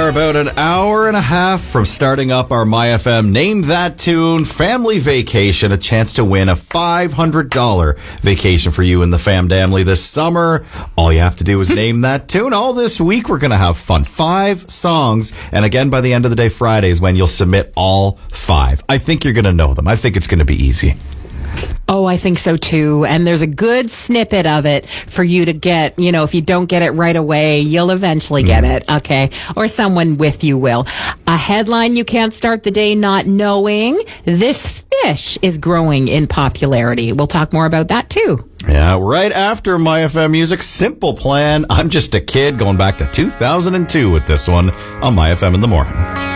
are about an hour and a half from starting up our MyFM Name That Tune Family Vacation, a chance to win a $500 vacation for you and the family this summer. All you have to do is name that tune. All this week, we're going to have fun. 5 songs. And again, by the end of the day, Friday is when you'll submit all 5. I think you're going to know them. I think it's going to be easy. Oh, I think so too. And there's a good snippet of it for you to get. You know, if you don't get it right away, you'll eventually get it. Okay. Or someone with you will. A headline you can't start the day not knowing. This fish is growing in popularity. We'll talk more about that too. Yeah, right after MyFM Music, Simple Plan. I'm Just a Kid, going back to 2002 with this one on MyFM in the Morning.